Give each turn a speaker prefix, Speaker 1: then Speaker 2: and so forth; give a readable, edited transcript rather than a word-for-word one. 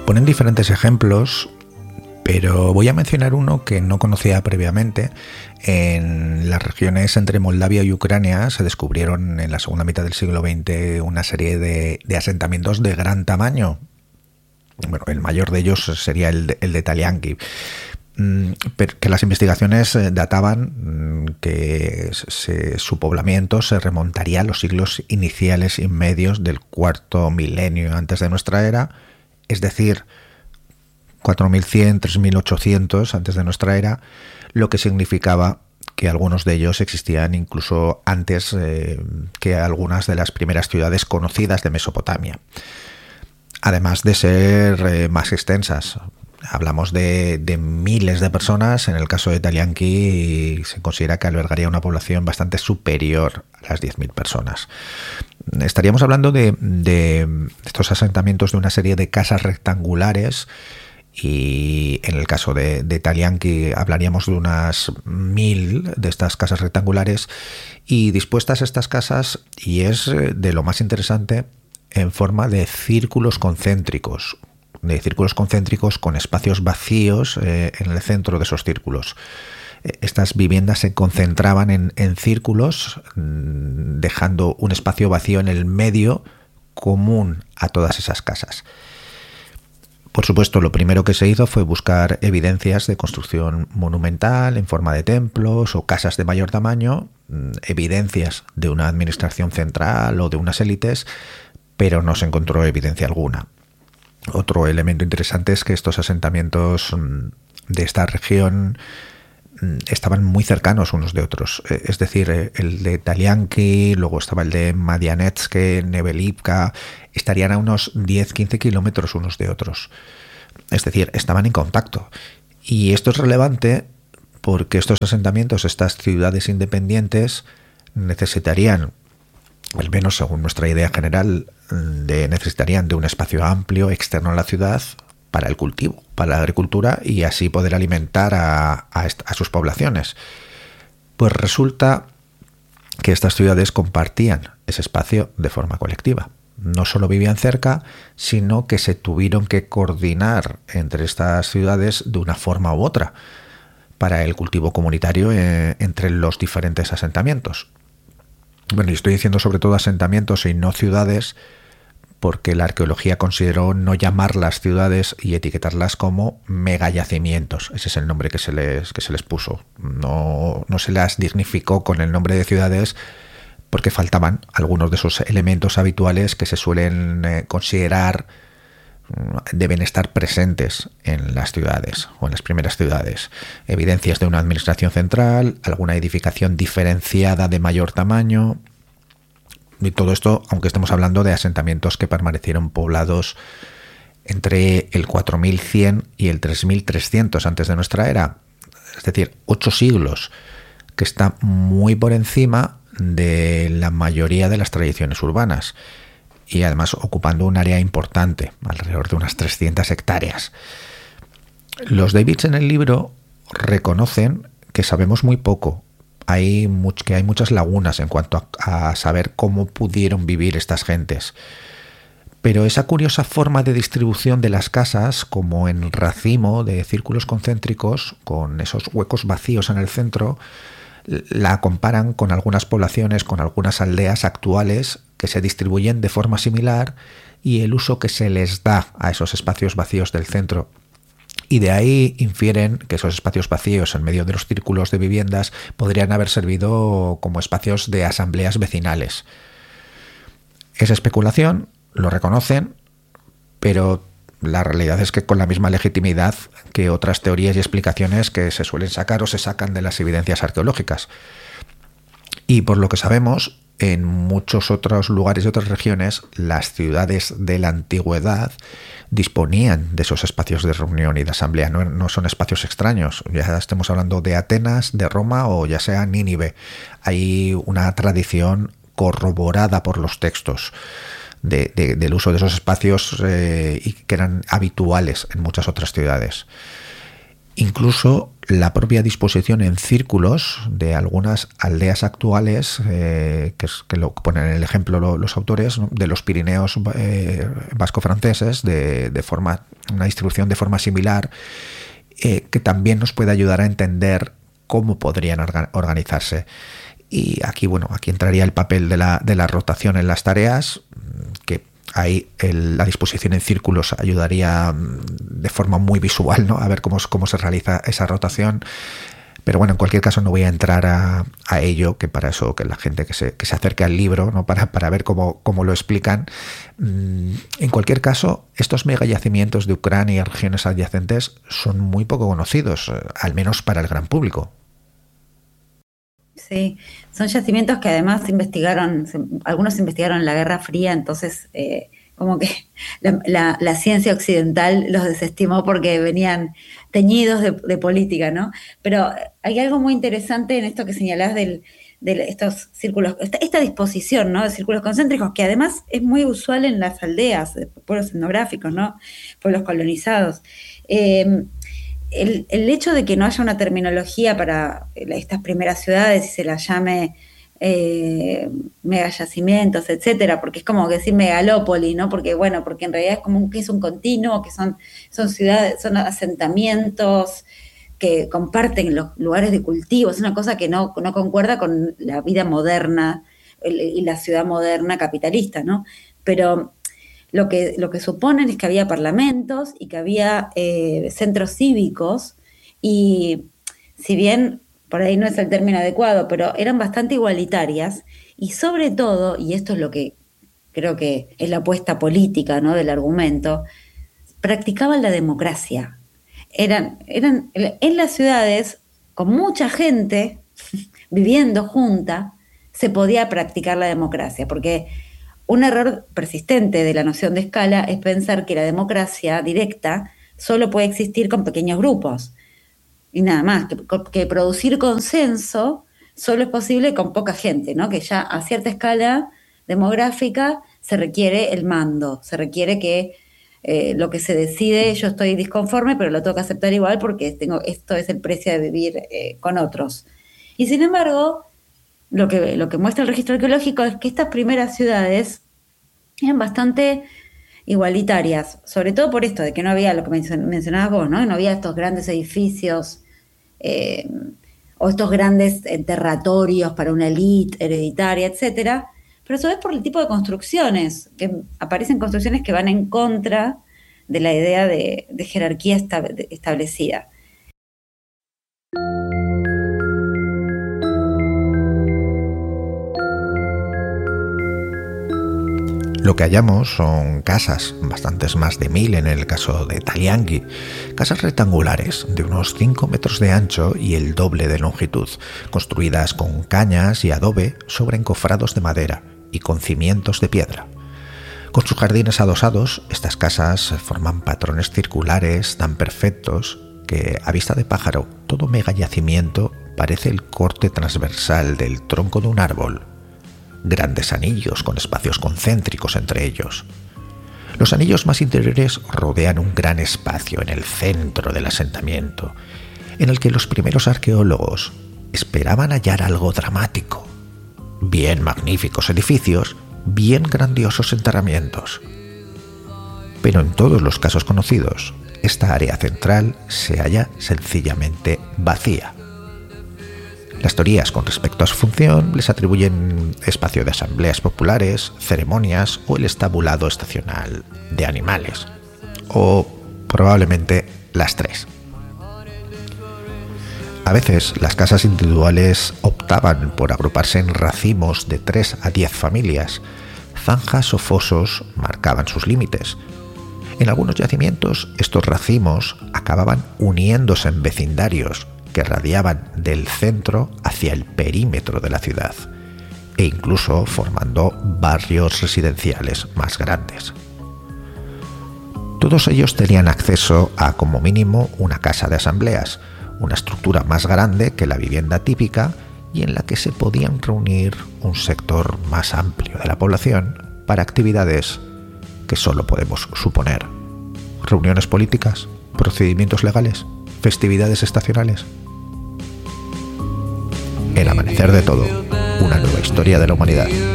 Speaker 1: Ponen diferentes ejemplos, pero voy a mencionar uno que no conocía previamente. En las regiones entre Moldavia y Ucrania se descubrieron en la segunda mitad del siglo XX una serie de asentamientos de gran tamaño. Bueno, el mayor de ellos sería el de Talianki, pero que las investigaciones databan que su poblamiento se remontaría a los siglos iniciales y medios del cuarto milenio antes de nuestra era, es decir, 4100, 3800 antes de nuestra era, lo que significaba que algunos de ellos existían incluso antes que algunas de las primeras ciudades conocidas de Mesopotamia. Además de ser más extensas, hablamos de miles de personas. En el caso de Talianki se considera que albergaría una población bastante superior a las 10.000 personas. Estaríamos hablando de estos asentamientos de una serie de casas rectangulares, y en el caso de Talianki hablaríamos de unas 1.000 de estas casas rectangulares, y dispuestas estas casas, y es de lo más interesante, en forma de círculos concéntricos con espacios vacíos en el centro de esos círculos. Estas viviendas se concentraban en círculos, dejando un espacio vacío en el medio común a todas esas casas. Por supuesto, lo primero que se hizo fue buscar evidencias de construcción monumental en forma de templos o casas de mayor tamaño, evidencias de una administración central o de unas élites, pero no se encontró evidencia alguna. Otro elemento interesante es que estos asentamientos de esta región estaban muy cercanos unos de otros. Es decir, el de Talianki, luego estaba el de Madianetske, Nebelivka, estarían a unos 10-15 kilómetros unos de otros. Es decir, estaban en contacto. Y esto es relevante porque estos asentamientos, estas ciudades independientes, necesitarían, al menos según nuestra idea general, necesitarían de un espacio amplio externo a la ciudad para el cultivo, para la agricultura, y así poder alimentar a sus poblaciones. Pues resulta que estas ciudades compartían ese espacio de forma colectiva. No solo vivían cerca, sino que se tuvieron que coordinar entre estas ciudades de una forma u otra para el cultivo comunitario entre los diferentes asentamientos. Bueno, y estoy diciendo sobre todo asentamientos y no ciudades, porque la arqueología consideró no llamarlas ciudades y etiquetarlas como megayacimientos. Ese es el nombre que se les puso. No se las dignificó con el nombre de ciudades, porque faltaban algunos de esos elementos habituales que se suelen considerar deben estar presentes en las ciudades o en las primeras ciudades. Evidencias de una administración central, alguna edificación diferenciada de mayor tamaño. Y todo esto, aunque estemos hablando de asentamientos que permanecieron poblados entre el 4100 y el 3300 antes de nuestra era, es decir, 8 siglos, que está muy por encima de la mayoría de las tradiciones urbanas, y además ocupando un área importante, alrededor de unas 300 hectáreas. Los Davids en el libro reconocen que sabemos muy poco, que hay muchas lagunas en cuanto a saber cómo pudieron vivir estas gentes. Pero esa curiosa forma de distribución de las casas, como en racimo de círculos concéntricos, con esos huecos vacíos en el centro, la comparan con algunas poblaciones, con algunas aldeas actuales que se distribuyen de forma similar, y el uso que se les da a esos espacios vacíos del centro. Y de ahí infieren que esos espacios vacíos en medio de los círculos de viviendas podrían haber servido como espacios de asambleas vecinales. Es especulación, lo reconocen, pero la realidad es que con la misma legitimidad que otras teorías y explicaciones que se suelen sacar o se sacan de las evidencias arqueológicas. Y por lo que sabemos, en muchos otros lugares y otras regiones, las ciudades de la antigüedad disponían de esos espacios de reunión y de asamblea. No son espacios extraños, ya estemos hablando de Atenas, de Roma o ya sea Nínive. Hay una tradición corroborada por los textos del uso de esos espacios y que eran habituales en muchas otras ciudades. Incluso la propia disposición en círculos de algunas aldeas actuales, que lo ponen en el ejemplo los autores, ¿no?, de los Pirineos vasco-franceses, de forma, una distribución de forma similar, que también nos puede ayudar a entender cómo podrían organizarse. Y aquí, bueno, aquí entraría el papel de la rotación en las tareas, que ahí la disposición en círculos ayudaría de forma muy visual, ¿no?, a ver cómo se realiza esa rotación. Pero bueno, en cualquier caso no voy a entrar a ello, que para eso que la gente que se acerque al libro, ¿no?, para ver cómo lo explican. En cualquier caso, estos megayacimientos de Ucrania y regiones adyacentes son muy poco conocidos, al menos para el gran público.
Speaker 2: Sí, son yacimientos que además algunos investigaron en la Guerra Fría, entonces como que la ciencia occidental los desestimó porque venían teñidos de política, ¿no? Pero hay algo muy interesante en esto que señalás de estos círculos, esta disposición, ¿no?, de círculos concéntricos, que además es muy usual en las aldeas, pueblos etnográficos, ¿no?, pueblos colonizados. El hecho de que no haya una terminología para estas primeras ciudades y se las llame megayacimientos, etcétera, porque es como decir megalópoli, ¿no? Porque en realidad es como que es un continuo, que son ciudades, son asentamientos que comparten los lugares de cultivo, es una cosa que no concuerda con la vida moderna y la ciudad moderna capitalista, ¿no? Pero lo que suponen es que había parlamentos y que había centros cívicos, y si bien por ahí no es el término adecuado, pero eran bastante igualitarias, y sobre todo, y esto es lo que creo que es la apuesta política, ¿no?, del argumento, practicaban la democracia. Eran en las ciudades, con mucha gente viviendo junta, se podía practicar la democracia, porque un error persistente de la noción de escala es pensar que la democracia directa solo puede existir con pequeños grupos. Y nada más, que producir consenso solo es posible con poca gente, ¿no? Que ya a cierta escala demográfica se requiere el mando, se requiere que lo que se decide, yo estoy disconforme, pero lo tengo que aceptar igual porque esto es el precio de vivir con otros. Y sin embargo, lo que muestra el registro arqueológico es que estas primeras ciudades eran bastante igualitarias, sobre todo por esto de que no había lo que mencionabas vos, ¿no? No había estos grandes edificios o estos grandes territorios para una élite hereditaria, etcétera, pero a su vez por el tipo de construcciones, que aparecen construcciones que van en contra de la idea de jerarquía establecida.
Speaker 1: Lo que hallamos son casas, bastantes más de 1000 en el caso de Taliangui, casas rectangulares de unos 5 metros de ancho y el doble de longitud, construidas con cañas y adobe sobre encofrados de madera y con cimientos de piedra. Con sus jardines adosados, estas casas forman patrones circulares tan perfectos que, a vista de pájaro, todo megayacimiento parece el corte transversal del tronco de un árbol. Grandes anillos con espacios concéntricos entre ellos. Los anillos más interiores rodean un gran espacio en el centro del asentamiento, en el que los primeros arqueólogos esperaban hallar algo dramático. Bien magníficos edificios, bien grandiosos enterramientos. Pero en todos los casos conocidos, esta área central se halla sencillamente vacía. Las teorías con respecto a su función les atribuyen espacio de asambleas populares, ceremonias o el estabulado estacional de animales. O probablemente las tres. A veces las casas individuales optaban por agruparse en racimos de 3 a 10 familias. Zanjas o fosos marcaban sus límites. En algunos yacimientos estos racimos acababan uniéndose en vecindarios que radiaban del centro hacia el perímetro de la ciudad e incluso formando barrios residenciales más grandes. Todos ellos tenían acceso a, como mínimo, una casa de asambleas, una estructura más grande que la vivienda típica y en la que se podían reunir un sector más amplio de la población para actividades que solo podemos suponer. Reuniones políticas, procedimientos legales, festividades estacionales. El amanecer de todo, una nueva historia de la humanidad.